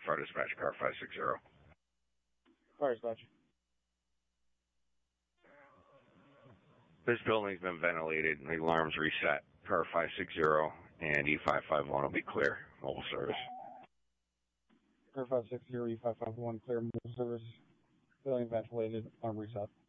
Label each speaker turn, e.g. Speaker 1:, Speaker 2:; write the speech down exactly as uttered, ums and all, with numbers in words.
Speaker 1: Fire dispatch, car five six zero.
Speaker 2: Fire dispatch.
Speaker 1: This building's been ventilated and the alarm's reset. Car five six zero and E five five one will be clear. Mobile service.
Speaker 2: Car five six zero, E five five one, clear mobile service. Building ventilated, alarm reset.